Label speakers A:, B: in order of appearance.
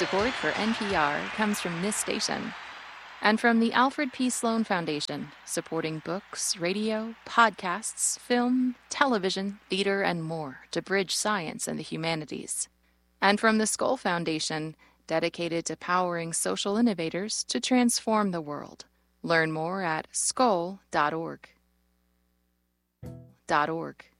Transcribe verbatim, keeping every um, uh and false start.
A: Support for N P R comes from this station and from the Alfred P. Sloan Foundation, supporting books, radio, podcasts, film, television, theater, and more to bridge science and the humanities. And from the Skoll Foundation, dedicated to powering social innovators to transform the world. Learn more at skoll dot org. Dot org.